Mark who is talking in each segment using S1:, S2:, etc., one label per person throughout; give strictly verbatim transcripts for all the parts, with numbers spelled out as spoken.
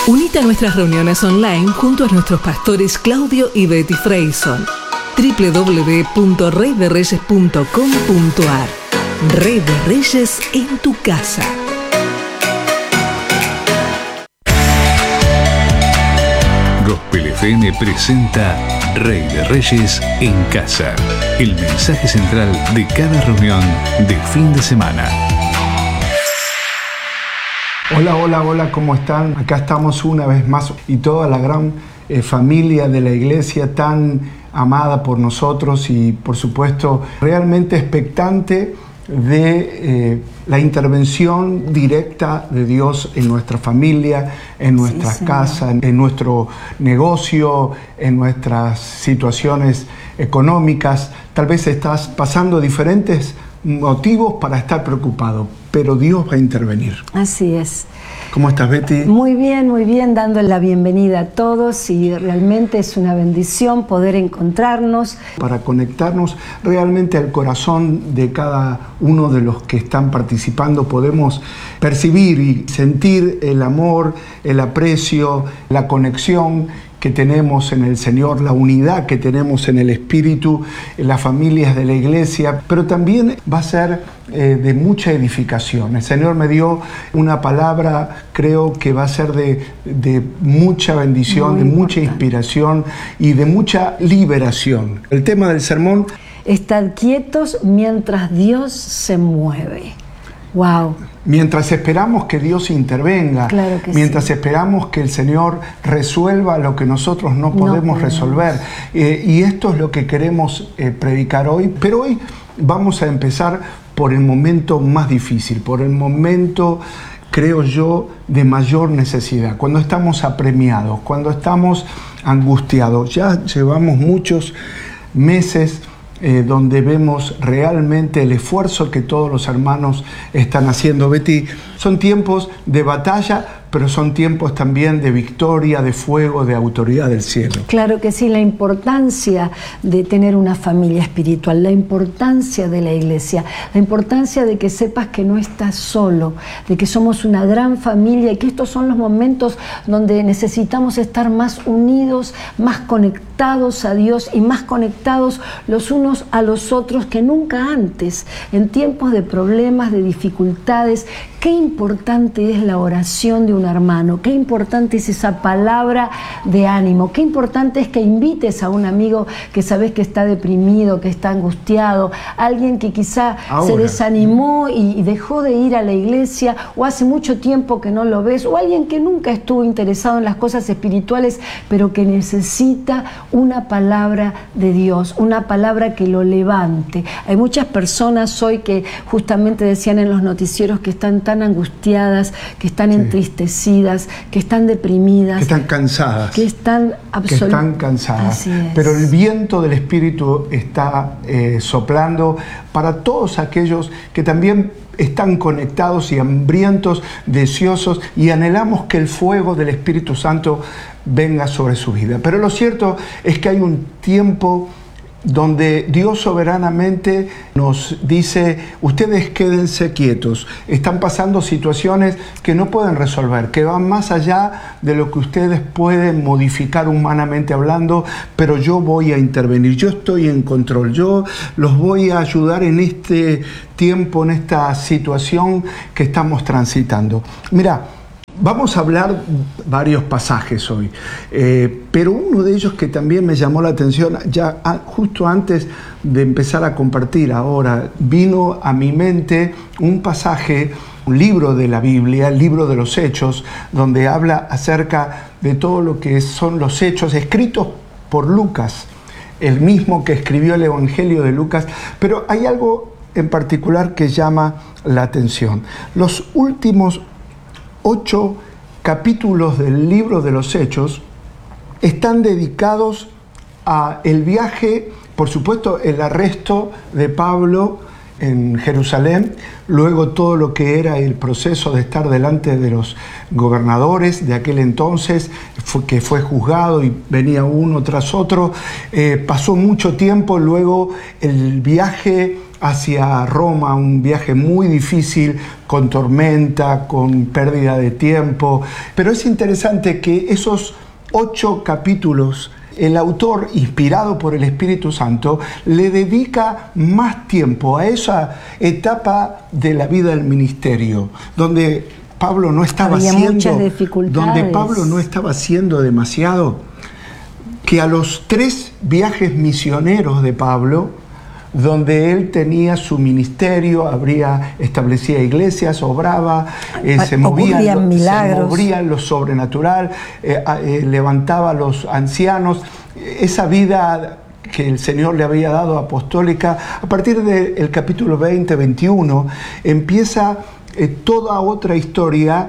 S1: Unite a nuestras reuniones online junto a nuestros pastores Claudio y Betty Freyson. doble u doble u doble u punto rey de reyes punto com punto a r. Rey de Reyes en tu casa.
S2: Gospel F M presenta Rey de Reyes en casa. El mensaje central de cada reunión de fin de semana.
S3: Hola, hola, hola, ¿cómo están? Acá estamos una vez más y toda la gran eh, familia de la iglesia tan amada por nosotros y por supuesto realmente expectante de eh, la intervención directa de Dios en nuestra familia, en nuestras sí, casas, en, en nuestro negocio, en nuestras situaciones económicas. Tal vez estás pasando diferentes motivos para estar preocupado, pero Dios va a intervenir.
S4: Así es.
S3: ¿Cómo estás, Betty?
S4: Muy bien, muy bien, dando la bienvenida a todos y realmente es una bendición poder encontrarnos.
S3: Para conectarnos realmente al corazón de cada uno de los que están participando, podemos percibir y sentir el amor, el aprecio, la conexión que tenemos en el Señor, la unidad que tenemos en el Espíritu, en las familias de la iglesia, pero también va a ser eh, de mucha edificación. El Señor me dio una palabra, creo que va a ser de, de mucha bendición, Muy de importante. mucha inspiración y de mucha liberación. El tema del sermón:
S4: Estad quietos mientras Dios se mueve. Wow.
S3: Mientras esperamos que Dios intervenga,
S4: claro que
S3: mientras
S4: sí.
S3: esperamos que el Señor resuelva lo que nosotros no podemos, no podemos. resolver. Eh, y esto es lo que queremos eh, predicar hoy. Pero hoy vamos a empezar por el momento más difícil, por el momento, creo yo, de mayor necesidad. Cuando estamos apremiados, cuando estamos angustiados. Ya llevamos muchos meses Eh, donde vemos realmente el esfuerzo que todos los hermanos están haciendo. Betty, son tiempos de batalla, pero son tiempos también de victoria, de fuego, de autoridad del cielo.
S4: Claro que sí, la importancia de tener una familia espiritual, la importancia de la iglesia, la importancia de que sepas que no estás solo, de que somos una gran familia y que estos son los momentos donde necesitamos estar más unidos, más conectados a Dios y más conectados los unos a los otros que nunca antes, en tiempos de problemas, de dificultades. Qué importante es la oración de un hermano, qué importante es esa palabra de ánimo, qué importante es que invites a un amigo que sabes que está deprimido, que está angustiado, alguien que quizá Ahora. se desanimó y dejó de ir a la iglesia, o hace mucho tiempo que no lo ves, o alguien que nunca estuvo interesado en las cosas espirituales, pero que necesita una palabra de Dios, una palabra que lo levante. Hay muchas personas hoy que justamente decían en los noticieros que están tan angustiadas, que están sí. entristecidas, que están deprimidas,
S3: que están cansadas,
S4: que están absolut-
S3: que están cansadas. Pero el viento del Espíritu está eh, soplando para todos aquellos que también están conectados y hambrientos, deseosos, y anhelamos que el fuego del Espíritu Santo venga sobre su vida. Pero lo cierto es que hay un tiempo donde Dios soberanamente nos dice: ustedes quédense quietos, están pasando situaciones que no pueden resolver, que van más allá de lo que ustedes pueden modificar humanamente hablando, pero yo voy a intervenir, yo estoy en control, yo los voy a ayudar en este tiempo, en esta situación que estamos transitando. Mira, vamos a hablar varios pasajes hoy, eh, pero uno de ellos que también me llamó la atención, ya a, justo antes de empezar a compartir ahora, vino a mi mente un pasaje, un libro de la Biblia, el libro de los Hechos, donde habla acerca de todo lo que son los hechos escritos por Lucas, el mismo que escribió el Evangelio de Lucas, pero hay algo en particular que llama la atención. Los últimos Ocho capítulos del libro de los Hechos están dedicados a el viaje, por supuesto, el arresto de Pablo en Jerusalén, luego todo lo que era el proceso de estar delante de los gobernadores de aquel entonces, fue, que fue juzgado y venía uno tras otro, eh, pasó mucho tiempo, luego el viaje hacia Roma, un viaje muy difícil, con tormenta, con pérdida de tiempo. Pero es interesante que esos ocho capítulos, el autor, inspirado por el Espíritu Santo, le dedica más tiempo a esa etapa de la vida del ministerio, donde Pablo no estaba
S4: Había
S3: haciendo,
S4: muchas dificultades.
S3: donde Pablo no estaba haciendo demasiado, que a los tres viajes misioneros de Pablo, donde él tenía su ministerio, habría, establecía iglesias, obraba, eh, se, movía lo, se movía lo sobrenatural, eh, eh, levantaba a los ancianos, esa vida que el Señor le había dado apostólica. A partir del capítulo veinte, veintiuno, empieza eh, toda otra historia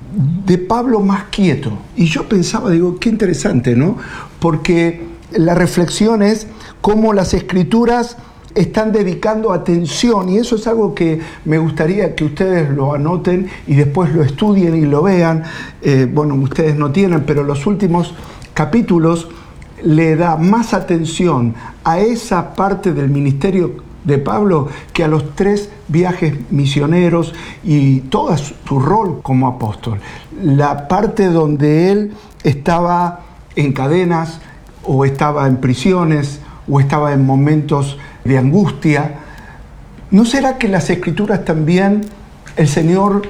S3: de Pablo más quieto. Y yo pensaba, digo, qué interesante, ¿no? Porque la reflexión es cómo las Escrituras están dedicando atención, y eso es algo que me gustaría que ustedes lo anoten y después lo estudien y lo vean. Eh, bueno, ustedes no tienen, pero los últimos capítulos le da más atención a esa parte del ministerio de Pablo que a los tres viajes misioneros y todo su rol como apóstol. La parte donde él estaba en cadenas, o estaba en prisiones, o estaba en momentos de angustia. ¿No será que las Escrituras también, el Señor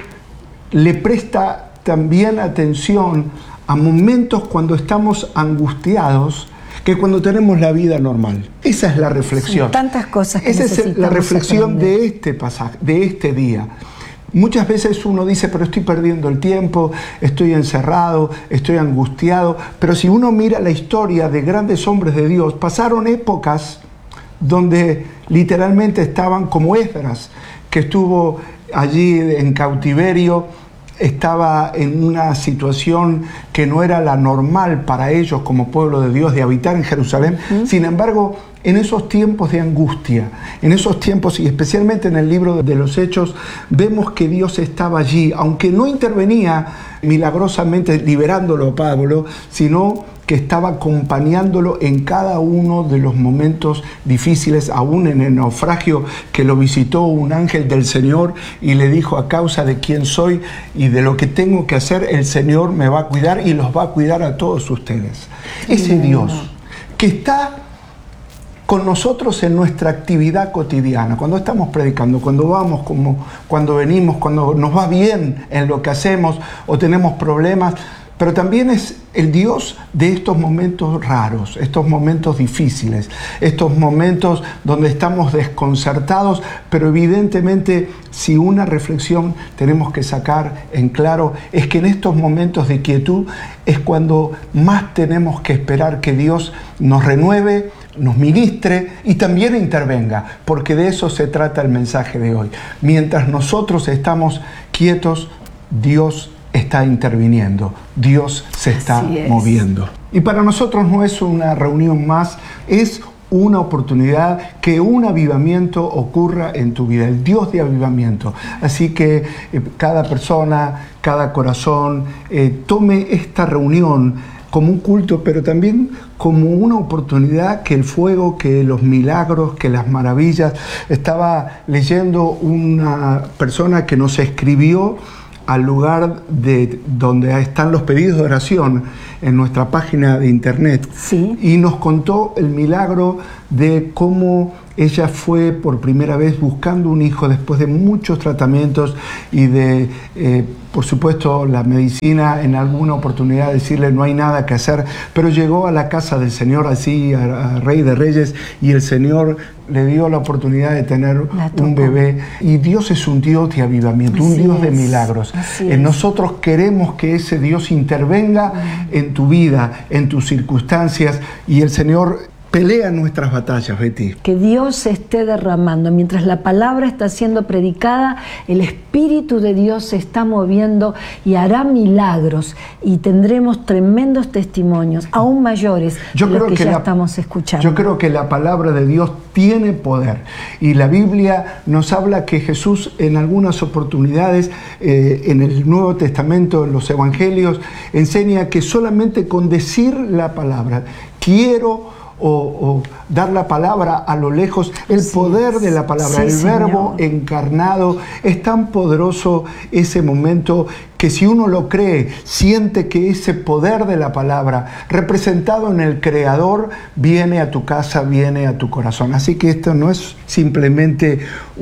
S3: le presta también atención a momentos cuando estamos angustiados que cuando tenemos la vida normal? Esa es la reflexión.
S4: Son tantas cosas que
S3: Esa es la reflexión
S4: aprender.
S3: de este pasaje, de este día. Muchas veces uno dice, pero estoy perdiendo el tiempo, estoy encerrado, estoy angustiado. Pero si uno mira la historia de grandes hombres de Dios, pasaron épocas donde literalmente estaban como Esdras, que estuvo allí en cautiverio, estaba en una situación que no era la normal para ellos como pueblo de Dios de habitar en Jerusalén. Uh-huh. Sin embargo, en esos tiempos de angustia, en esos tiempos, y especialmente en el libro de los Hechos, vemos que Dios estaba allí, aunque no intervenía milagrosamente liberándolo a Pablo, sino que estaba acompañándolo en cada uno de los momentos difíciles, aún en el naufragio, que lo visitó un ángel del Señor y le dijo: a causa de quién soy y de lo que tengo que hacer, el Señor me va a cuidar y los va a cuidar a todos ustedes. Ese Dios que está con nosotros en nuestra actividad cotidiana, cuando estamos predicando, cuando vamos, como, cuando venimos, cuando nos va bien en lo que hacemos o tenemos problemas, pero también es el Dios de estos momentos raros, estos momentos difíciles, estos momentos donde estamos desconcertados, pero evidentemente si una reflexión tenemos que sacar en claro es que en estos momentos de quietud es cuando más tenemos que esperar que Dios nos renueve, nos ministre y también intervenga, porque de eso se trata el mensaje de hoy. Mientras nosotros estamos quietos, Dios está interviniendo, Dios se está moviendo. Y para nosotros no es una reunión más, es una oportunidad que un avivamiento ocurra en tu vida, el Dios de avivamiento. Así que eh, cada persona, cada corazón, eh, tome esta reunión como un culto, pero también como una oportunidad que el fuego, que los milagros, que las maravillas. Estaba leyendo una persona que nos escribió al lugar de donde están los pedidos de oración en nuestra página de internet. Sí. Y nos contó el milagro de cómo ella fue por primera vez buscando un hijo después de muchos tratamientos y de, eh, por supuesto, la medicina en alguna oportunidad decirle no hay nada que hacer, pero llegó a la casa del Señor, así, a, a Rey de Reyes, y el Señor le dio la oportunidad de tener un bebé. Y Dios es un Dios de avivamiento, un Dios de milagros. Eh, nosotros queremos que ese Dios intervenga en tu vida, en tus circunstancias, y el Señor pelea nuestras batallas, Betty.
S4: Que Dios se esté derramando. Mientras la palabra está siendo predicada, el Espíritu de Dios se está moviendo y hará milagros. Y tendremos tremendos testimonios, aún mayores
S3: yo
S4: de los que, que ya
S3: la,
S4: estamos escuchando.
S3: Yo creo que la palabra de Dios tiene poder. Y la Biblia nos habla que Jesús en algunas oportunidades, eh, en el Nuevo Testamento, en los Evangelios, enseña que solamente con decir la palabra, quiero o, o dar la palabra a lo lejos. El
S4: Sí,
S3: poder de la palabra,
S4: sí,
S3: el
S4: Señor.
S3: verbo encarnado, es tan poderoso ese momento que si uno lo cree, siente que ese poder de la palabra representado en el Creador viene a tu casa, viene a tu corazón. Así que esto no es simplemente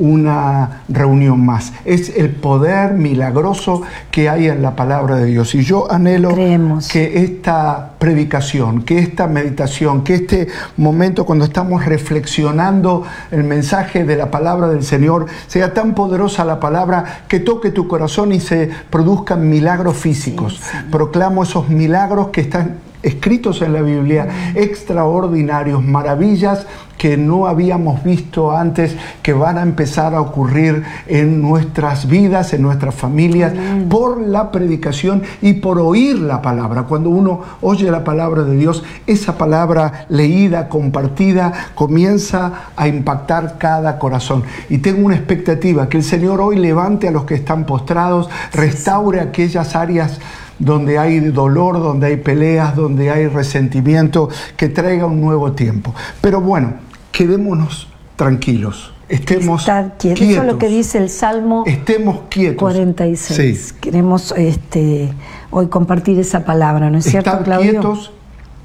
S3: una reunión más, es el poder milagroso que hay en la palabra de Dios. Y yo anhelo
S4: Creemos.
S3: que esta predicación, que esta meditación, que este momento cuando estamos reflexionando el mensaje de la palabra del Señor, sea tan poderosa la palabra que toque tu corazón y se produzcan milagros físicos.
S4: Sí, sí.
S3: Proclamo esos milagros que están escritos en la Biblia, extraordinarios, maravillas que no habíamos visto antes, que van a empezar a ocurrir en nuestras vidas, en nuestras familias, Amén. Por la predicación y por oír la palabra. Cuando uno oye la palabra de Dios, esa palabra leída, compartida, comienza a impactar cada corazón. Y tengo una expectativa, que el Señor hoy levante a los que están postrados, restaure aquellas áreas donde hay dolor, donde hay peleas, donde hay resentimiento, que traiga un nuevo tiempo. Pero bueno, quedémonos tranquilos, estemos
S4: Estad quietos.
S3: quietos.
S4: Eso es lo que dice el Salmo
S3: estemos quietos.
S4: cuarenta y seis.
S3: Sí.
S4: Queremos este, hoy compartir esa palabra, ¿no es cierto,
S3: Estad
S4: Claudio?
S3: quietos.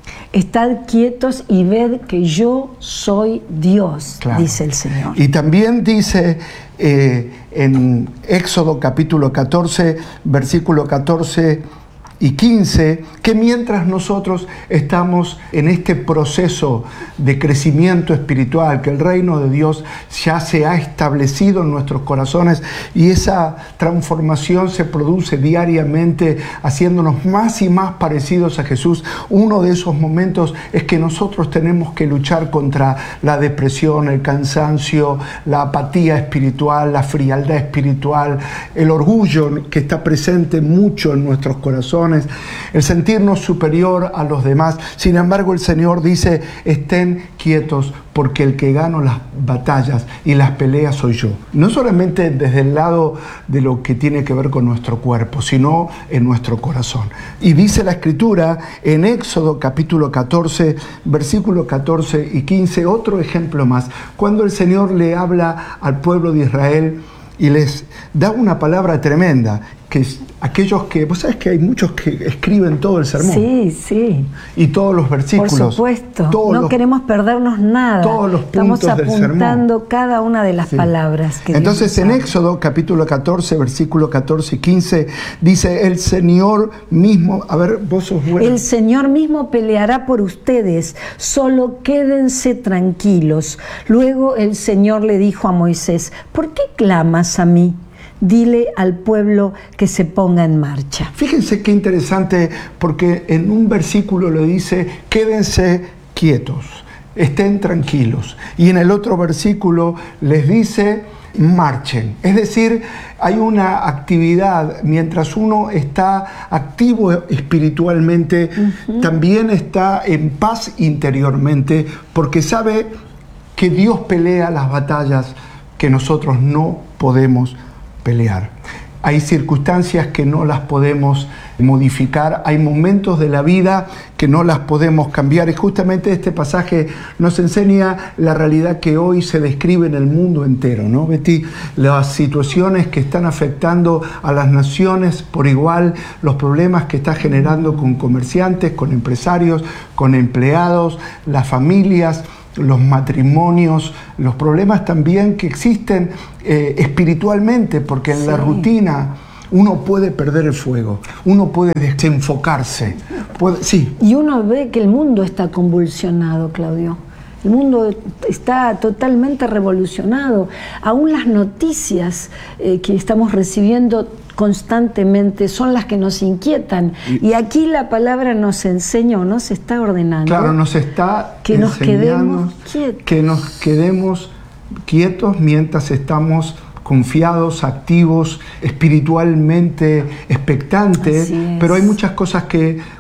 S4: Estad quietos y ved que yo soy Dios,
S3: Claro.
S4: dice el Señor.
S3: Y también dice eh, en Éxodo capítulo catorce, versículo catorce y quince, que mientras nosotros estamos en este proceso de crecimiento espiritual, que el reino de Dios ya se ha establecido en nuestros corazones y esa transformación se produce diariamente haciéndonos más y más parecidos a Jesús, uno de esos momentos es que nosotros tenemos que luchar contra la depresión, el cansancio, la apatía espiritual, la frialdad espiritual, el orgullo que está presente mucho en nuestros corazones, el sentirnos superior a los demás. Sin embargo, el Señor dice, estén quietos porque el que gana las batallas y las peleas soy yo. No solamente desde el lado de lo que tiene que ver con nuestro cuerpo, sino en nuestro corazón. Y dice la Escritura en Éxodo capítulo catorce, versículo catorce y quince, otro ejemplo más, cuando el Señor le habla al pueblo de Israel y les da una palabra tremenda, que es aquellos que, vos sabés que hay muchos que escriben todo el sermón.
S4: Sí, sí.
S3: Y todos los versículos.
S4: Por supuesto.
S3: Todos
S4: no
S3: los,
S4: queremos perdernos nada.
S3: Todos los puntos
S4: Estamos
S3: del
S4: apuntando
S3: sermón.
S4: cada una de las
S3: Sí.
S4: palabras que
S3: Entonces
S4: Dios
S3: en
S4: habla.
S3: Éxodo capítulo catorce, versículo catorce y quince, dice el Señor mismo, a ver, vos sos bueno.
S4: El Señor mismo peleará por ustedes, solo quédense tranquilos. Luego el Señor le dijo a Moisés, ¿por qué clamas a mí? Dile al pueblo que se ponga en marcha.
S3: Fíjense qué interesante, porque en un versículo le dice, quédense quietos, estén tranquilos. Y en el otro versículo les dice, marchen. Es decir, hay una actividad, mientras uno está activo espiritualmente, uh-huh. también está en paz interiormente, porque sabe que Dios pelea las batallas que nosotros no podemos pelear. Hay circunstancias que no las podemos modificar, hay momentos de la vida que no las podemos cambiar, y justamente este pasaje nos enseña la realidad que hoy se describe en el mundo entero, ¿no, Betty? Las situaciones que están afectando a las naciones por igual, los problemas que está generando con comerciantes, con empresarios, con empleados, las familias, los matrimonios, los problemas también que existen eh, espiritualmente, porque en sí. la rutina uno puede perder el fuego, uno puede desenfocarse. Puede, sí.
S4: Y uno ve que el mundo está convulsionado, Claudio. El mundo está totalmente revolucionado. Aún las noticias eh, que estamos recibiendo constantemente son las que nos inquietan. Y, y aquí la palabra nos enseña o nos está ordenando.
S3: Claro, nos está
S4: que nos quedemos quietos.
S3: Que nos quedemos quietos mientras estamos confiados, activos, espiritualmente expectantes, pero hay muchas cosas que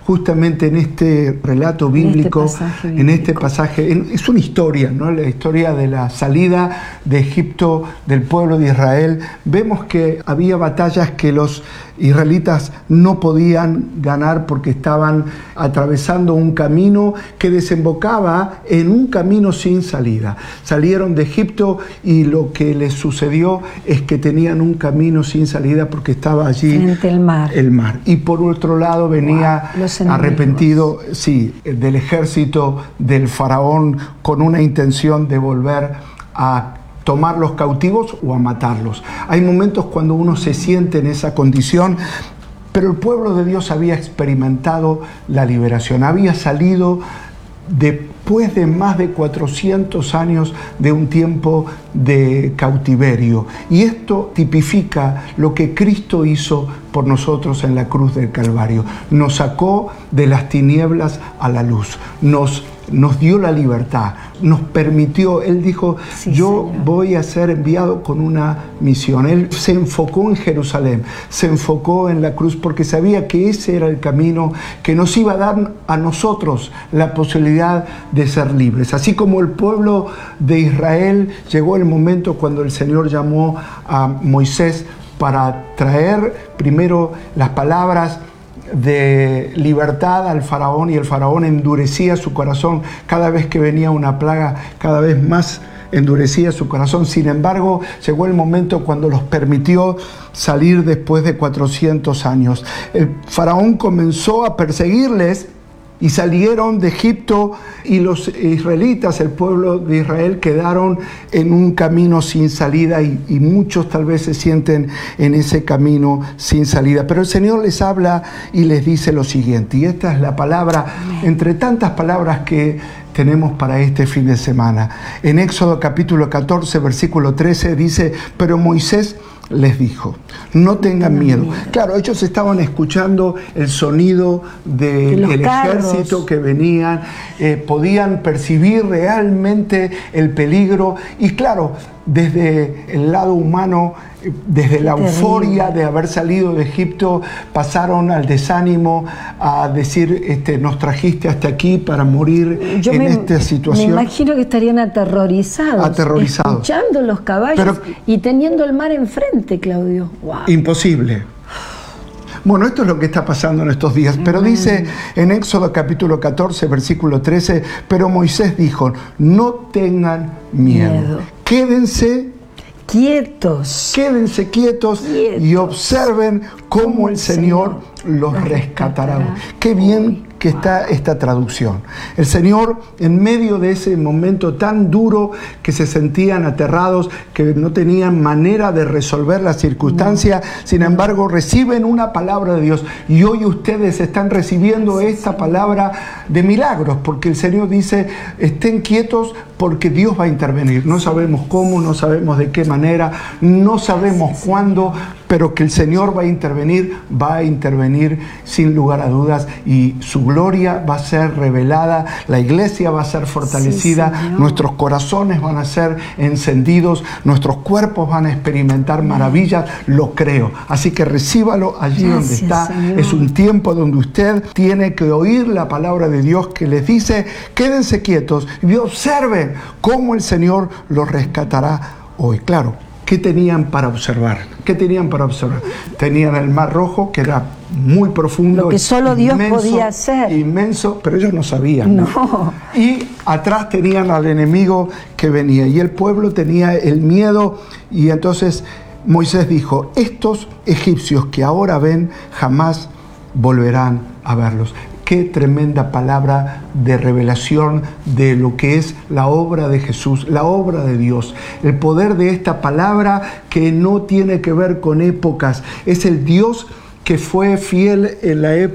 S3: justamente en este relato bíblico, en este pasaje, en este pasaje en, es una historia, ¿no? La historia de la salida de Egipto del pueblo de Israel. Vemos que había batallas que los israelitas no podían ganar porque estaban atravesando un camino que desembocaba en un camino sin salida. Salieron de Egipto y lo que les sucedió es que tenían un camino sin salida porque estaba allí
S4: frente al mar.
S3: el mar. Y por otro lado venía wow, arrepentido, sí, del ejército del faraón con una intención de volver a tomar los cautivos o a matarlos. Hay momentos cuando uno se siente en esa condición, pero el pueblo de Dios había experimentado la liberación, había salido después de más de cuatrocientos años de un tiempo de cautiverio. Y esto tipifica lo que Cristo hizo por nosotros en la cruz del Calvario. Nos sacó de las tinieblas a la luz, nos nos dio la libertad, nos permitió, Él dijo, sí, yo Señor. voy a ser enviado con una misión. Él se enfocó en Jerusalén, se enfocó en la cruz porque sabía que ese era el camino que nos iba a dar a nosotros la posibilidad de ser libres. Así como el pueblo de Israel, llegó el momento cuando el Señor llamó a Moisés para traer primero las palabras de libertad al faraón, y el faraón endurecía su corazón cada vez que venía una plaga, cada vez más endurecía su corazón. Sin embargo, llegó el momento cuando los permitió salir después de cuatrocientos años. El faraón comenzó a perseguirles y salieron de Egipto, y los israelitas, el pueblo de Israel, quedaron en un camino sin salida, y, y muchos tal vez se sienten en ese camino sin salida. Pero el Señor les habla y les dice lo siguiente, y esta es la palabra, entre tantas palabras que tenemos para este fin de semana. En Éxodo capítulo catorce, versículo trece, dice, pero Moisés les dijo, no tengan miedo. Claro, ellos estaban escuchando el sonido del de ejército que venían, eh, podían percibir realmente el peligro, y claro, desde el lado humano, desde la euforia de haber salido de Egipto, pasaron al desánimo, a decir, este, nos trajiste hasta aquí para morir Yo en me, esta situación.
S4: Me imagino que estarían aterrorizados,
S3: aterrorizados.
S4: escuchando los caballos Pero, y teniendo el mar enfrente, Claudio. Wow.
S3: Imposible. Bueno, esto es lo que está pasando en estos días. Pero dice en Éxodo capítulo catorce, versículo trece, pero Moisés dijo, no tengan miedo, miedo. quédense
S4: Quietos.
S3: Quédense quietos, quietos y observen cómo el Señor los rescatará. rescatará. Qué bien que está esta traducción. El Señor, en medio de ese momento tan duro, que se sentían aterrados, que no tenían manera de resolver la circunstancia, no. sin embargo reciben una palabra de Dios, y hoy ustedes están recibiendo esta palabra de milagros, porque el Señor dice, estén quietos porque Dios va a intervenir. No sabemos cómo, no sabemos de qué manera, no sabemos cuándo, pero que el Señor va a intervenir, va a intervenir sin lugar a dudas, y su gloria va a ser revelada, la iglesia va a ser fortalecida, sí, nuestros corazones van a ser encendidos, nuestros cuerpos van a experimentar maravillas, lo creo. Así que recíbalo allí Gracias, donde está. Señor. Es un tiempo donde usted tiene que oír la palabra de Dios que les dice, quédense quietos y observen cómo el Señor los rescatará hoy. Claro, ¿qué tenían para observar? ¿Qué tenían para observar? Tenían el Mar Rojo, que era muy profundo.
S4: Lo que solo Dios inmenso, podía hacer.
S3: Inmenso, pero ellos no sabían.
S4: No.
S3: ¿no? Y atrás tenían al enemigo que venía. Y el pueblo tenía el miedo. Y entonces Moisés dijo, estos egipcios que ahora ven, jamás volverán a verlos. Qué tremenda palabra de revelación de lo que es la obra de Jesús, la obra de Dios. El poder de esta palabra que no tiene que ver con épocas. Es el Dios que fue fiel en la época